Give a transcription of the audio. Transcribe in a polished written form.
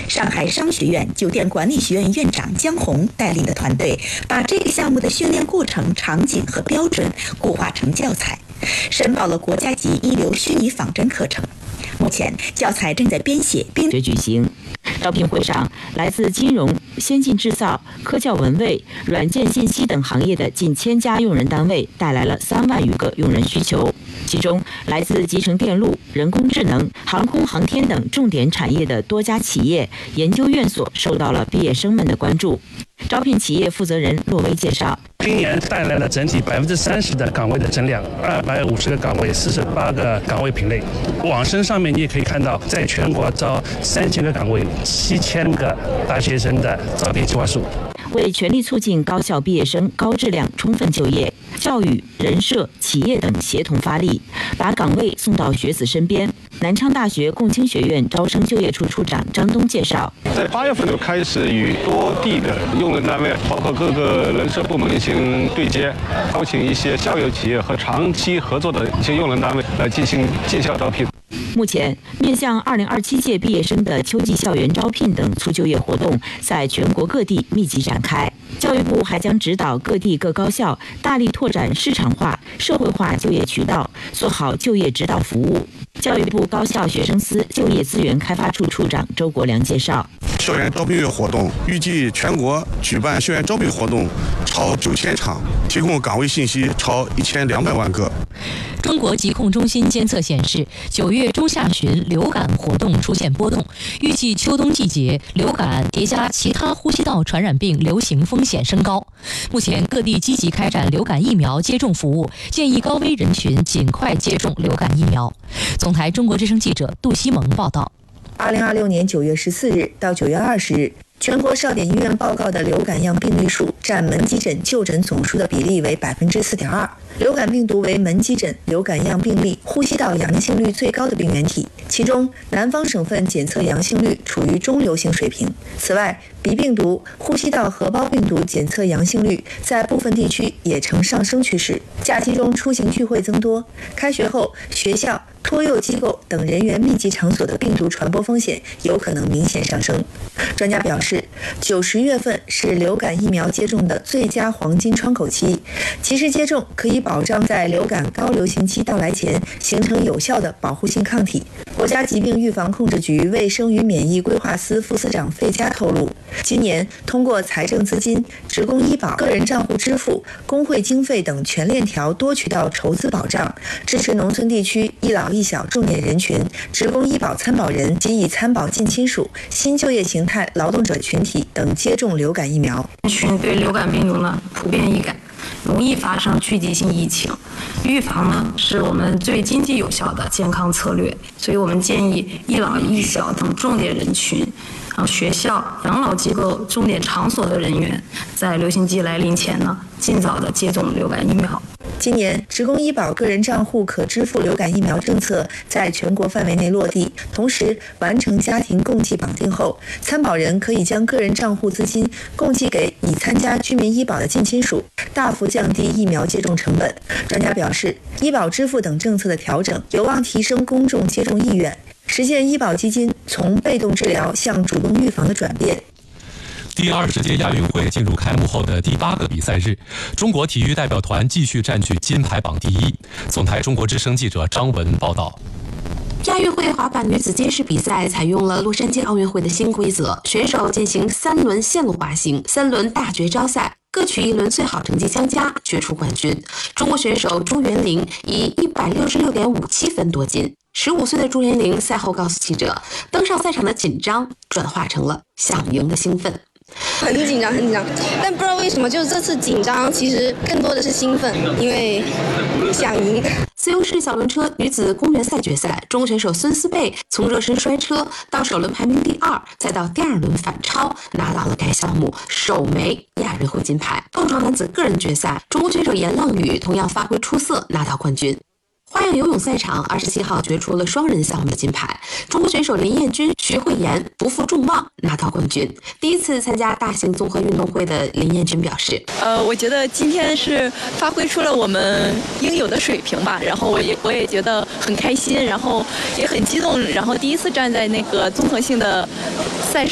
上海商学院酒店管理学院院长江红带领的团队，把这个项目的训练过程、场景和标准固化成教材，申报了国家级一流虚拟仿真课程。目前，教材正在编写并举行。招聘会上，来自金融、先进制造、科教文卫、软件信息等行业的近1000家用人单位带来了3万余个用人需求。其中，来自集成电路、人工智能、航空航天等重点产业的多家企业、研究院所受到了毕业生们的关注。招聘企业负责人骆威介绍， 今年带来了整体30%的岗位的增量，250个岗位，48个岗位品类。网申上面你也可以看到，在全国招3000个岗位，7000个大学生的招聘计划书。 为全力促进高校毕业生高质量充分就业，教育、人社、企业等协同发力，把岗位送到学子身边。南昌大学共青学院招生就业处处长张东介绍， 在8月份就开始与多地的用人单位，包括各个人社部门进行对接，邀请一些校友企业和长期合作的一些用人单位来进行进校招聘。 目前，面向2027届毕业生的秋季校园招聘等促就业活动在全国各地密集展开。教育部还将指导各地各高校大力拓展市场化、社会化就业渠道，做好就业指导服务。教育部高校学生司就业资源开发处处长周国良介绍， 校园招聘月活动预计全国举办校园招聘活动超9000场，提供岗位信息超1200万个。 中国疾控中心监测显示，9月中下旬流感活动出现波动，预计秋冬季节流感叠加其他呼吸道传染病流行风险升高。目前各地积极开展流感疫苗接种服务，建议高危人群尽快接种流感疫苗。总台中国之声记者杜西蒙报道。 2026年9月14日到9月20日，全国少点医院报告的流感样病例数占门急诊就诊总数的比例为4.2%。流感病毒为门急诊流感样病例呼吸道阳性率最高的病原体，其中南方省份检测阳性率处于中流行水平。此外，鼻病毒、呼吸道合胞病毒检测阳性率在部分地区也呈上升趋势。假期中出行聚会增多，开学后学校、托幼机构等人员密集场所的病毒传播风险有可能明显上升。专家表示，9、10月份是流感疫苗接种的最佳黄金窗口期，及时接种可以保障在流感高流行期到来前形成有效的保护性抗体。国家疾病预防控制局卫生与免疫规划司副司长费佳透露，今年通过财政资金、职工医保、个人账户支付、工会经费等全链条多渠道筹资保障，支持农村地区一老一小重点人群、职工医保参保人及已参保近亲属、新就业形态劳动者群体等接种流感疫苗。 群对流感病毒呢普遍易感，容易发生聚集性疫情，预防呢是我们最经济有效的健康策略，所以我们建议一老一小等重点人群、学校、养老机构、重点场所的人员，在流行季来临前呢，尽早的接种流感疫苗。 今年，职工医保个人账户可支付流感疫苗政策在全国范围内落地，同时完成家庭共济绑定后，参保人可以将个人账户资金共济给已参加居民医保的近亲属，大幅降低疫苗接种成本。专家表示，医保支付等政策的调整有望提升公众接种意愿，实现医保基金从被动治疗向主动预防的转变。 第20届亚运会进入开幕后的第8个比赛日，中国体育代表团继续占据金牌榜第1。总台中国之声记者张文报道。 亚运会滑板女子街式比赛采用了洛杉矶奥运会的新规则，选手进行3轮线路滑行、3轮大绝招赛，各取1轮最好成绩相加，决出冠军。中国选手朱元玲以166.57分夺金。15岁的朱元玲赛后告诉记者，登上赛场的紧张转化成了想赢的兴奋。 很紧张，但不知道为什么，就是这次紧张其实更多的是兴奋，因为想赢。 自由式小轮车女子公园赛决赛，中国选手孙思贝从热身摔车到首轮排名第2，再到第2轮反超，拿到了该项目首枚亚运会金牌。蹦床男子个人决赛，中国选手严浪宇同样发挥出色，拿到冠军。花样游泳赛场27号决出了双人项目的金牌，中国选手林彦君、徐慧妍不负众望拿到冠军。第一次参加大型综合运动会的林彦君表示， 我觉得今天是发挥出了我们应有的水平吧，然后我也觉得很开心，然后也很激动，然后第一次站在那个综合性的赛事